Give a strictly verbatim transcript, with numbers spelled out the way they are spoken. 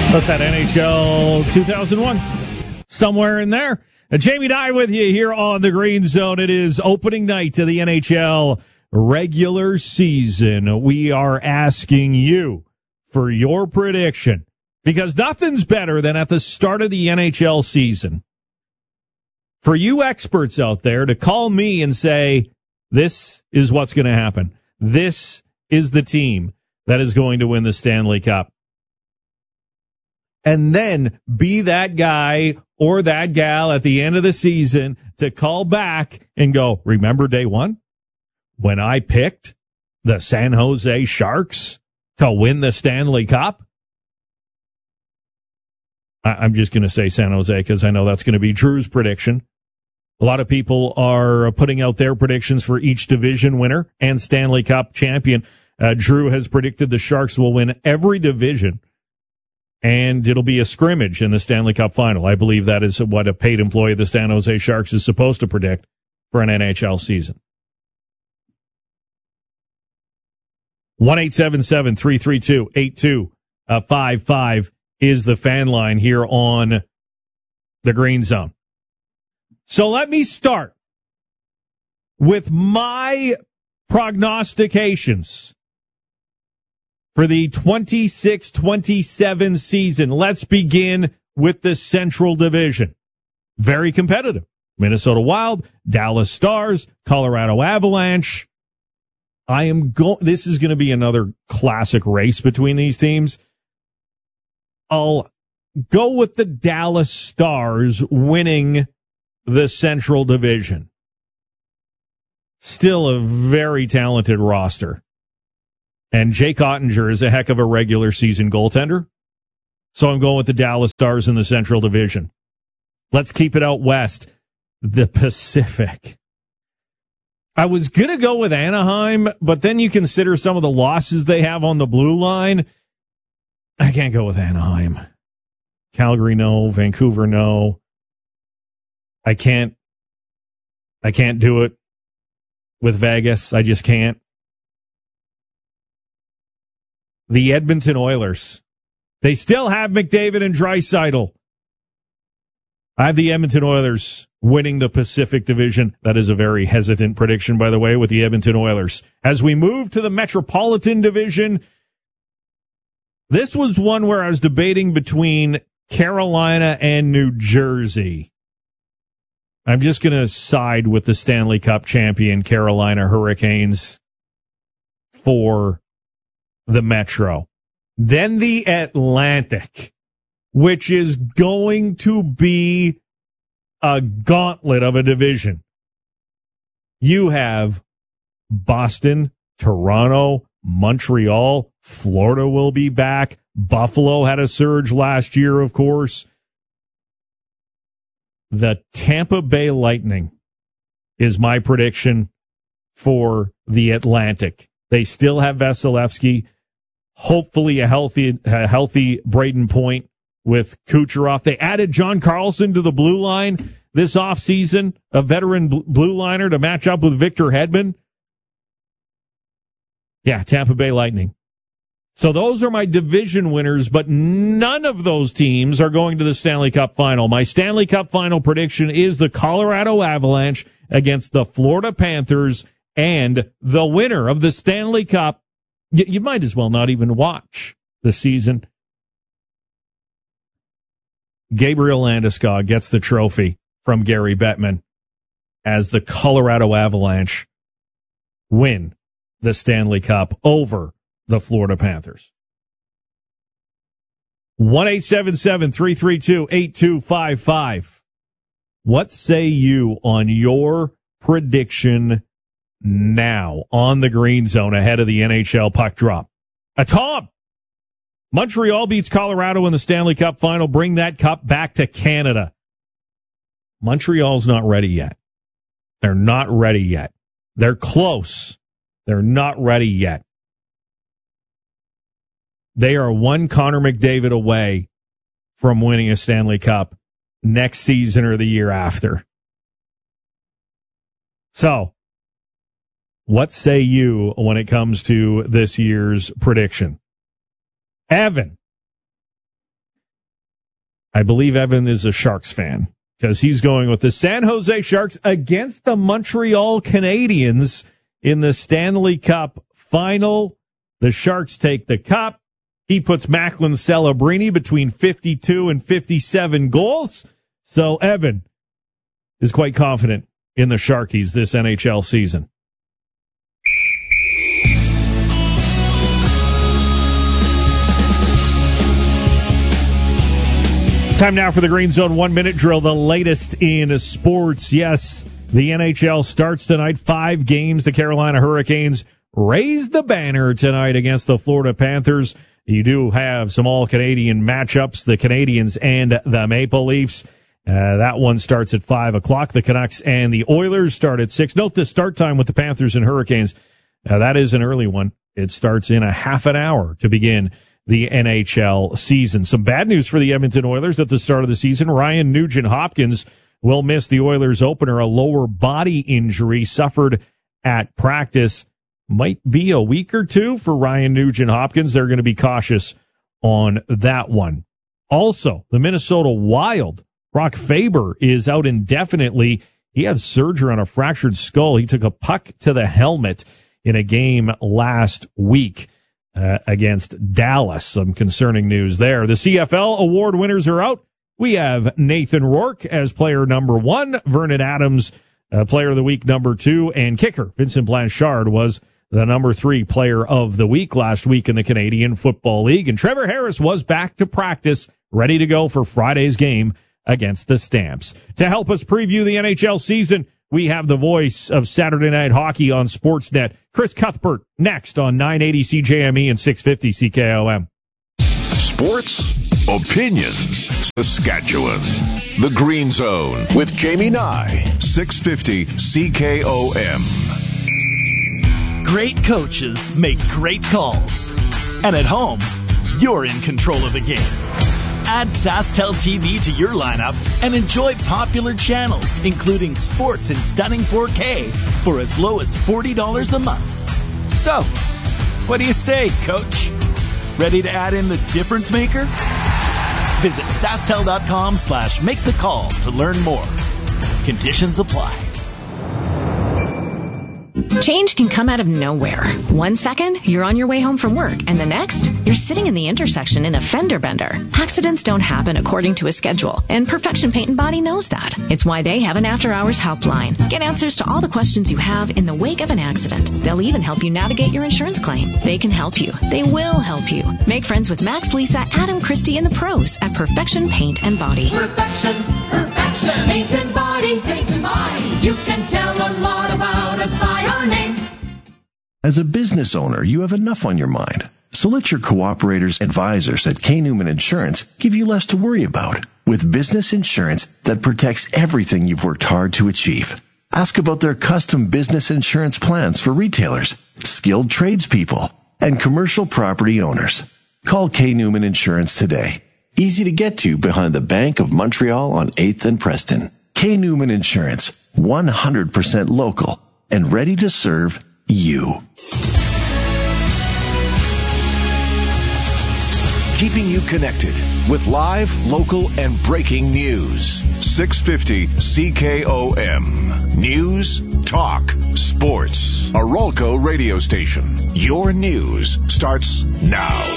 What's that, N H L two thousand one? Somewhere in there. Uh, Jamie Dye with you here on the Green Zone. It is opening night of the N H L regular season. We are asking you for your prediction, because nothing's better than at the start of the N H L season for you experts out there to call me and say, this is what's going to happen. This is the team that is going to win the Stanley Cup. And then be that guy or that gal at the end of the season to call back and go, remember day one when I picked the San Jose Sharks to win the Stanley Cup? I'm just going to say San Jose because I know that's going to be Drew's prediction. A lot of people are putting out their predictions for each division winner and Stanley Cup champion. Uh, Drew has predicted the Sharks will win every division, and it'll be a scrimmage in the Stanley Cup final. I believe that is what a paid employee of the San Jose Sharks is supposed to predict for an N H L season. one eight seven seven, three three two, eight two five five is the fan line here on the Green Zone. So let me start with my prognostications for the twenty-six twenty-seven season. Let's begin with the Central Division. Very competitive. Minnesota Wild, Dallas Stars, Colorado Avalanche. I am go- This is going to be another classic race between these teams. I'll go with the Dallas Stars winning the Central Division. Still a very talented roster. And Jake Ottinger is a heck of a regular season goaltender. So I'm going with the Dallas Stars in the Central Division. Let's keep it out west. The Pacific. I was going to go with Anaheim, but then you consider some of the losses they have on the blue line. I can't go with Anaheim. Calgary, no. Vancouver, no. I can't. I can't do it with Vegas. I just can't. The Edmonton Oilers. They still have McDavid and Draisaitl. I have the Edmonton Oilers winning the Pacific Division. That is a very hesitant prediction, by the way, with the Edmonton Oilers. As we move to the Metropolitan Division, this was one where I was debating between Carolina and New Jersey. I'm just going to side with the Stanley Cup champion Carolina Hurricanes for the Metro. Then the Atlantic, which is going to be a gauntlet of a division. You have Boston, Toronto, Montreal, Florida will be back. Buffalo had a surge last year, of course. The Tampa Bay Lightning is my prediction for the Atlantic. They still have Vasilevsky. Hopefully a healthy, a healthy Braden Point with Kucherov. They added John Carlson to the blue line this offseason, a veteran blue liner to match up with Victor Hedman. Yeah, Tampa Bay Lightning. So those are my division winners, but none of those teams are going to the Stanley Cup final. My Stanley Cup final prediction is the Colorado Avalanche against the Florida Panthers, and the winner of the Stanley Cup. You, you might as well not even watch the season. Gabriel Landeskog gets the trophy from Gary Bettman as the Colorado Avalanche win the Stanley Cup over the Florida Panthers. one eight seven seven, three three two, eight two five five. What say you on your prediction now on the Green Zone ahead of the N H L puck drop? A Tom! Montreal beats Colorado in the Stanley Cup final. Bring that cup back to Canada. Montreal's not ready yet. They're not ready yet. They're close. They're not ready yet. They are one Connor McDavid away from winning a Stanley Cup next season or the year after. So, what say you when it comes to this year's prediction? Evan I believe Evan is a Sharks fan because he's going with the San Jose Sharks against the Montreal Canadiens in the Stanley Cup final. The Sharks take the cup. He puts Macklin Celebrini between fifty-two and fifty-seven goals. So Evan is quite confident in the Sharkies this N H L season. Time now for the Green Zone one-minute drill, the latest in sports. Yes, the N H L starts tonight. Five games. The Carolina Hurricanes raise the banner tonight against the Florida Panthers. You do have some all-Canadian matchups, the Canadiens and the Maple Leafs. Uh, that one starts at five o'clock. The Canucks and the Oilers start at six. Note the start time with the Panthers and Hurricanes. Uh, that is an early one. It starts in a half an hour to begin the N H L season. Some bad news for the Edmonton Oilers at the start of the season. Ryan Nugent-Hopkins will miss the Oilers opener. A lower body injury suffered at practice. Might be a week or two for Ryan Nugent-Hopkins. They're going to be cautious on that one. Also, the Minnesota Wild, Brock Faber, is out indefinitely. He had surgery on a fractured skull. He took a puck to the helmet in a game last week uh, against Dallas. Some concerning news there. The C F L award winners are out. We have Nathan Rourke as player number one, Vernon Adams, uh, player of the week number two, and kicker Vincent Blanchard was the number three player of the week last week in the Canadian Football League. And Trevor Harris was back to practice, ready to go for Friday's game against the Stamps. To help us preview the N H L season, we have the voice of Saturday Night Hockey on Sportsnet, Chris Cuthbert, next on nine eighty C J M E and six fifty C K O M. Sports, opinion, Saskatchewan. The Green Zone with Jamie Nye, six fifty C K O M. Great coaches make great calls. And at home, you're in control of the game. Add SaskTel T V to your lineup and enjoy popular channels, including sports in stunning four K for as low as forty dollars a month. So, what do you say, Coach? Ready to add in the difference maker? Visit SaskTel.com slash make the call to learn more. Conditions apply. Change can come out of nowhere. One second, you're on your way home from work, and the next, you're sitting in the intersection in a fender bender. Accidents don't happen according to a schedule, and Perfection Paint and Body knows that. It's why they have an after-hours helpline. Get answers to all the questions you have in the wake of an accident. They'll even help you navigate your insurance claim. They can help you. They will help you. Make friends with Max, Lisa, Adam, Christy, and the pros at Perfection Paint and Body. Perfection, Perfection, Paint and Body, Paint and Body. You can tell a lot about us by our name. As a business owner, you have enough on your mind. So let your cooperators advisors at K. Newman Insurance give you less to worry about with business insurance that protects everything you've worked hard to achieve. Ask about their custom business insurance plans for retailers, skilled tradespeople, and commercial property owners. Call K. Newman Insurance today. Easy to get to behind the Bank of Montreal on eighth and Preston. K. Newman Insurance, one hundred percent local and ready to serve you. Keeping you connected with live, local, and breaking news. six fifty C K O M. News, talk, sports. A Rolco radio station. Your news starts now.